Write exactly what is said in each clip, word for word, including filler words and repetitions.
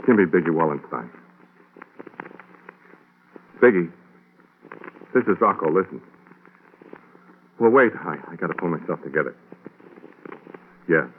Give me Biggie Wallenstein. Biggie, this is Rocco. Listen. Well, wait. I, I got to pull myself together. Yeah.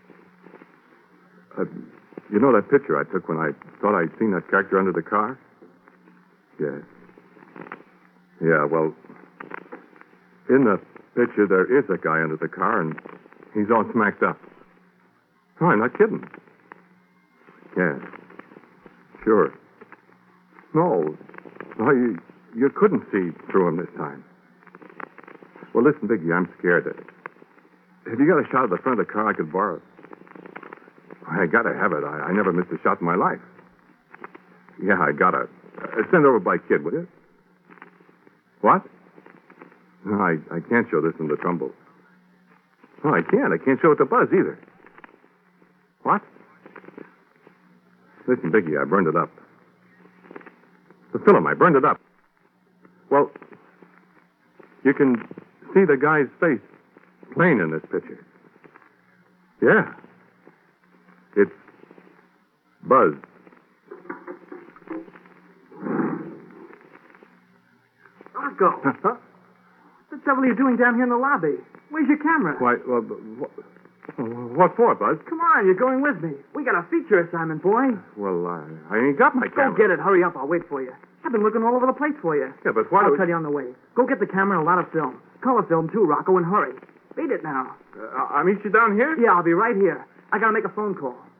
Uh, you know that picture I took when I thought I'd seen that character under the car? Yeah. Yeah, well, in the picture, there is a guy under the car, and he's all smacked up. Oh, I'm not kidding. Yeah. Sure. No. No, you, you couldn't see through him this time. Well, listen, Biggie, I'm scared. Have you got a shot of the front of the car I could borrow? I gotta have it. I, I never missed a shot in my life. Yeah, I gotta. Uh, send over by Kid, will you? What? No, I, I can't show this in the Trumbull. No, I can't. I can't show it to Buzz either. What? Listen, Biggie, I burned it up. The film, I burned it up. Well, you can see the guy's face plain in this picture. Yeah. It's Buzz. Rocco. Huh? What the devil are you doing down here in the lobby? Where's your camera? Why, well, what, what for, Buzz? Come on, you're going with me. We got a feature assignment, boy. Well, I, I ain't got my camera. Go get it. Hurry up. I'll wait for you. I've been looking all over the place for you. Yeah, but why I'll do we... tell you on the way. Go get the camera and a lot of film. Color film, too, Rocco, and hurry. Beat it now. Uh, I'll meet you down here? Yeah, I'll be right here. I gotta make a phone call.